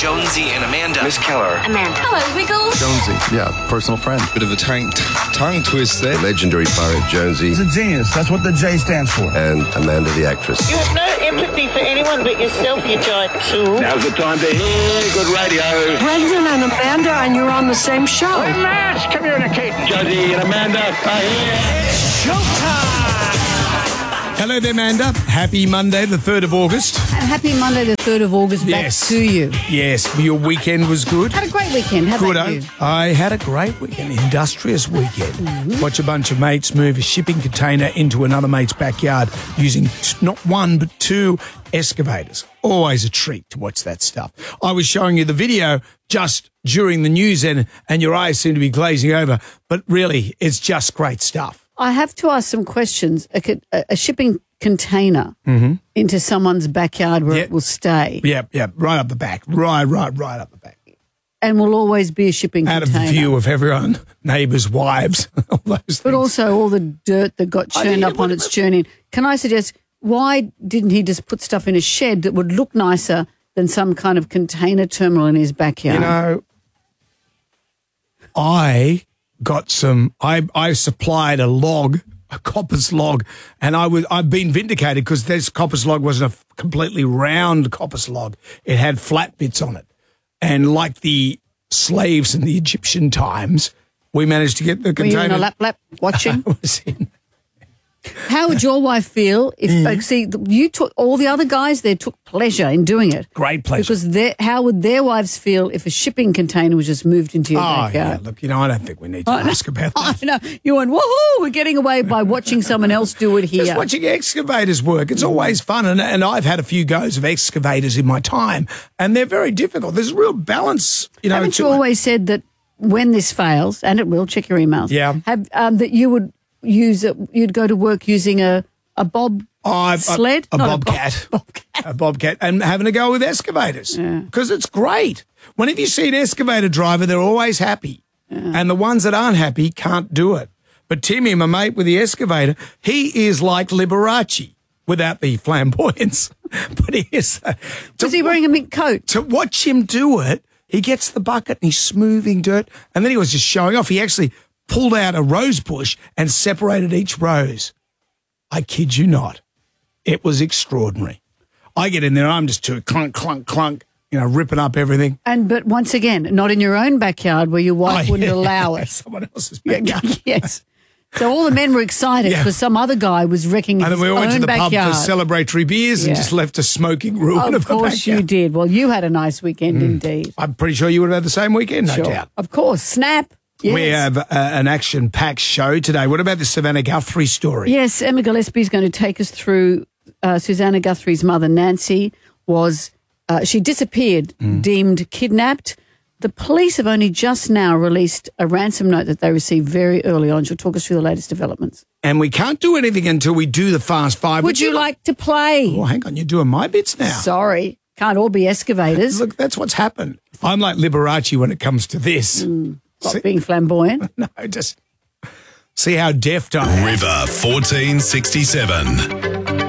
Jonesy and Amanda. Miss Keller. Amanda. Hello, Wiggles. Jonesy, yeah, personal friend. Bit of a tongue twist there. The legendary pirate Jonesy. He's a genius. That's what the J stands for. And Amanda the actress. You have no empathy for anyone but yourself, you giant tool. Now's the time to hear good radio. Brendan and Amanda, and you're on the same show. Let's communicate. Jonesy and Amanda are here. It's showtime! Hello there, Amanda. Happy Monday, the 3rd of August. And happy Monday, the 3rd of August, back to you. Yes, your weekend was good. Had a great weekend. How about you? I had a great weekend, industrious weekend. Watch a bunch of mates move a shipping container into another mate's backyard using not one but 2 excavators. Always a treat to watch that stuff. I was showing you the video just during the news and your eyes seem to be glazing over, but really, it's just great stuff. I have to ask some questions. A shipping container into someone's backyard where it will stay. Yeah, right up the back. Right up the back. And will always be a shipping Out container. of the view of everyone, neighbours, wives, all those things. But also all the dirt that got churned up on its journey. Can I suggest, why didn't he just put stuff in a shed that would look nicer than some kind of container terminal in his backyard? You know, I supplied a coppice log, and I've been vindicated because this coppice log wasn't a completely round coppice log. It had flat bits on it. And like the slaves in the Egyptian times, we managed to get the container. Were you in a lap watching? I was in. How would your wife feel if, you took, all the other guys there took pleasure in doing it? Great pleasure. Because how would their wives feel if a shipping container was just moved into your backyard? Yeah, look, I don't think we need to ask about that. I know. You went, woohoo, we're getting away by watching someone else do it here. Just watching excavators work. It's always fun. And I've had a few goes of excavators in my time, and they're very difficult. There's a real balance, Haven't you always said that when this fails, and it will, check your emails, that you would you'd go to work using a sled? A bobcat. A bobcat. And having a go with excavators. Because it's great. Whenever you see an excavator driver, they're always happy. And the ones that aren't happy can't do it. But Timmy, my mate with the excavator, he is like Liberace without the flamboyance. But he is. Was he wearing a mink coat? To watch him do it, he gets the bucket and he's smoothing dirt. And then he was just showing off. He actually pulled out a rose bush and separated each rose. I kid you not. It was extraordinary. I get in there, I'm just too clunk, clunk, clunk, ripping up everything. But once again, not in your own backyard where your wife wouldn't allow it. Someone else's backyard. Yes. So all the men were excited because some other guy was wrecking his own backyard. And then we went to the pub for celebratory beers and just left a smoking ruin of the backyard. Of course you did. Well, you had a nice weekend indeed. I'm pretty sure you would have had the same weekend, no doubt. Of course. Snap. Yes. We have an action-packed show today. What about the Savannah Guthrie story? Yes, Emma Gillespie is going to take us through Susanna Guthrie's mother, Nancy, she disappeared, deemed kidnapped. The police have only just now released a ransom note that they received very early on. She'll talk us through the latest developments. And we can't do anything until we do the Fast Five. Would you like to play? Oh, hang on, you're doing my bits now. Sorry, can't all be excavators. Look, that's what's happened. I'm like Liberace when it comes to this. Not being flamboyant. No, just see how deft I am. River 1467.